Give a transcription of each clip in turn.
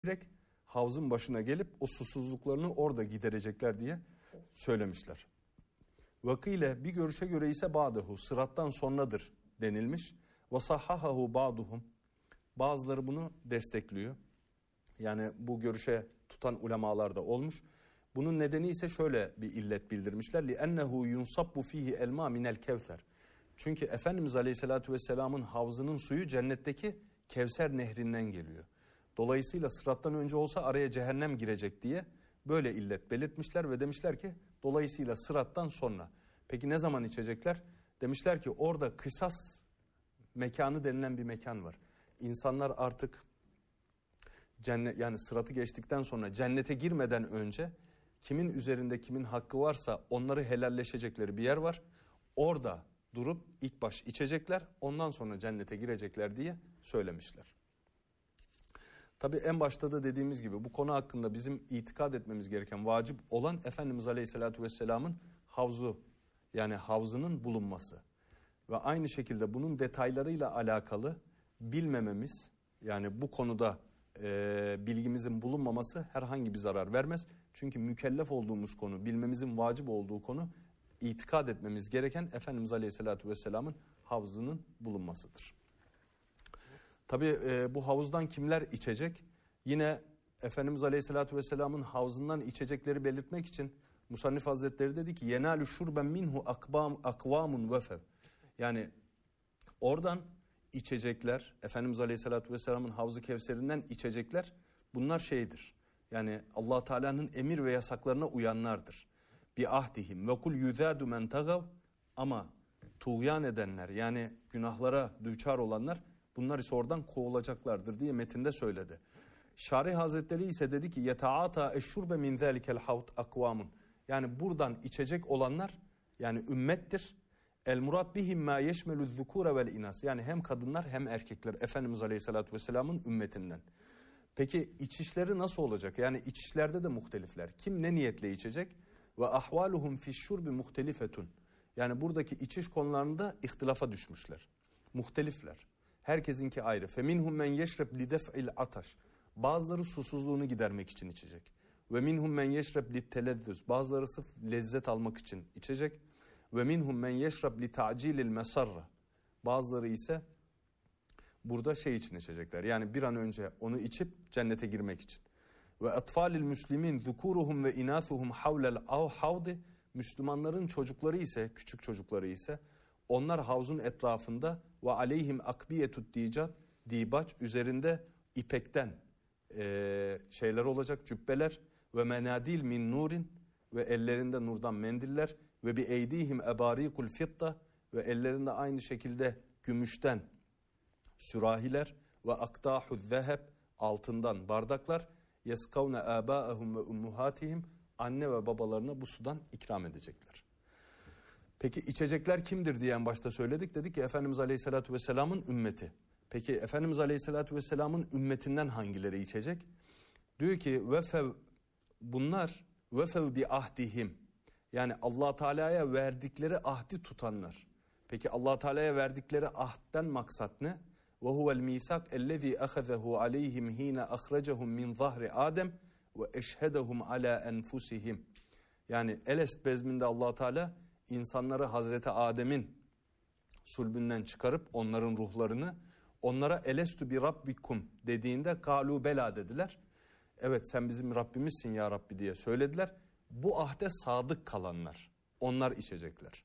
direkt havzın başına gelip o susuzluklarını orada giderecekler diye söylemişler. Vakile bir görüşe göre ise ba'dehu sırattan sonradır denilmiş. Ve sahhahahu ba'duhum bazıları bunu destekliyor. Yani bu görüşe tutan ulemalar da olmuş. Bunun nedeni ise şöyle bir illet bildirmişler. لِأَنَّهُ يُنْصَبُّ ف۪يهِ elma minel kevser. Çünkü Efendimiz Aleyhisselatü Vesselam'ın havzının suyu cennetteki Kevser nehrinden geliyor. Dolayısıyla sırattan önce olsa araya cehennem girecek diye böyle illet belirtmişler ve demişler ki dolayısıyla sırattan sonra. Peki ne zaman içecekler? Demişler ki orada kısas mekanı denilen bir mekan var. İnsanlar artık cennet, yani sıratı geçtikten sonra cennete girmeden önce kimin üzerinde kimin hakkı varsa onları helalleşecekleri bir yer var. Orada durup ilk baş içecekler, ondan sonra cennete girecekler diye söylemişler. Tabi en başta da dediğimiz gibi bu konu hakkında bizim itikad etmemiz gereken vacip olan Efendimiz Aleyhisselatü Vesselam'ın havzu, yani havzının bulunması. Ve aynı şekilde bunun detaylarıyla alakalı bilmememiz, yani bu konuda bilgimizin bulunmaması herhangi bir zarar vermez. Çünkü mükellef olduğumuz konu, bilmemizin vacip olduğu konu, itikad etmemiz gereken Efendimiz Aleyhisselatü Vesselam'ın havzının bulunmasıdır. Tabi bu havuzdan kimler içecek? Yine Efendimiz Aleyhisselatü Vesselam'ın havzından içecekleri belirtmek için Musannif Hazretleri dedi ki yenâlü şurben minhu akvamun vefev. Yani oradan içecekler, Efendimiz Aleyhisselatü Vesselam'ın havzu Kevser'inden içecekler, bunlar şeydir. Yani Allah Teala'nın emir ve yasaklarına uyanlardır. Bi ahdihim ve kul yuzadu men tagav, ama tuğyan edenler, yani günahlara düçar olanlar, bunlar ise oradan kovulacaklardır diye metinde söyledi. Şarih Hazretleri ise dedi ki yetaata eşşurbe min zalikel havd akvamun. Yani buradan içecek olanlar yani ümmettir. El murat bihim ma yeşmelü zukure vel inas. Yani hem kadınlar hem erkekler Efendimiz Aleyhisselatü Vesselam'ın ümmetinden. Peki içişleri nasıl olacak? Yani içişlerde de muhtelifler. Kim ne niyetle içecek? Ve ahvaluhum fi'ş-şurbi muhtelifetun. Yani buradaki içiş konularında ihtilafa düşmüşler. Muhtelifler. Herkesinki ayrı. Feminhum men yeşreb lidef'il ataş. Bazıları susuzluğunu gidermek için içecek. Ve minhum men yeşreb littelezzüz. Bazıları sırf lezzet almak için içecek. Ve minhum men yeşreb li ta'cilil mesarra. Bazıları ise burada şey için içecekler. Yani bir an önce onu içip cennete girmek için. Ve atfalil müslimin zukuruhum ve inathuhum havlel havdi. Müslümanların çocukları ise, küçük çocukları ise onlar havzun etrafında ve aleyhim akbiyetut dibaç, üzerinde ipekten şeyler olacak, cübbeler ve menadil min nurin, ve ellerinde nurdan mendiller ve bi eydihim ebarikul fitta, ve ellerinde aynı şekilde gümüşten sürahiler ve aktahu zeheb, altından bardaklar, yeskavne abaahum ve ummuhatihim, anne ve babalarına bu sudan ikram edecekler. Peki içecekler kimdir diye en başta söyledik. Dedik ki Efendimiz Aleyhisselatü Vesselam'ın ümmeti. Peki Efendimiz Aleyhisselatü Vesselam'ın ümmetinden hangileri içecek? Diyor ki vefev, bunlar vefev bi ahdihim. Yani Allah Teala'ya verdikleri ahdi tutanlar. Peki Allah Teala'ya verdikleri ahdden maksat ne? Ve huvel mithaq ellezî ahazehu aleyhim hîne ahracahum min zahri Adem ve eşhedehum ala enfusihim. Yani Elest bezminde Allah Teala insanları Hazreti Adem'in sulbünden çıkarıp onların ruhlarını onlara elestu bi rabbikum dediğinde kalu bela dediler. Evet sen bizim Rabbimizsin ya Rabbi diye söylediler. Bu ahde sadık kalanlar, onlar içecekler.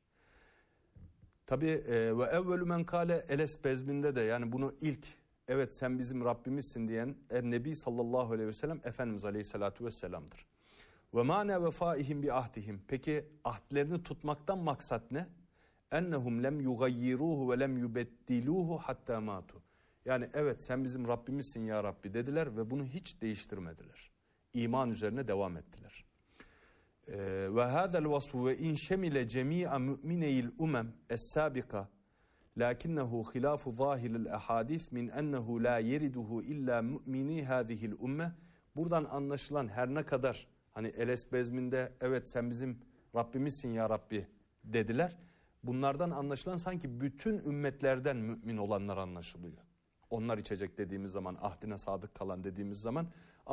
Tabi ve evvelü men kâle Eles bezminde de, yani bunu ilk evet sen bizim Rabbimizsin diyen Nebi sallallahu aleyhi ve sellem Efendimiz Aleyhisselatü Vesselam'dır. Ve mâne vefaihim bi ahdihim. Peki ahdlerini tutmaktan maksat ne? Ennehum lem yugayyiruhu ve lem yubeddiluhu hatta matu. Yani evet sen bizim Rabbimizsin ya Rabbi dediler ve bunu hiç değiştirmediler. İman üzerine devam ettiler. Ve hâzel vasfu ve in şemile cemî'a mü'mineyil umem es-sâbika lakinnehu hilâfu zâhiril ahadith min ennehu la yeriduhu illa mü'mini hâzihil umme. Buradan anlaşılan her ne kadar hani Eles bezminde evet sen bizim Rabbimizsin ya Rabbi dediler. Bunlardan anlaşılan sanki bütün ümmetlerden mümin olanlar anlaşılıyor. Onlar içecek dediğimiz zaman, ahdine sadık kalan dediğimiz zaman.